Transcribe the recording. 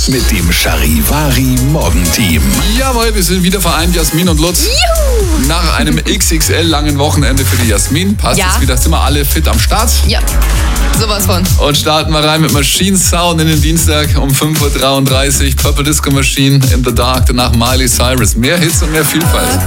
mit dem Charivari Morgenteam. Jawohl, wir sind wieder vereint, Jasmin und Lutz. Juhu! Nach einem XXL langen Wochenende für die Jasmin passt Ja. es wieder, sind wir alle fit am Start. Ja, sowas von. Und starten wir rein mit Machine Sound in den Dienstag um 5.33 Uhr. Purple Disco Machine in the Dark, danach Miley Cyrus. Mehr Hits und mehr Vielfalt.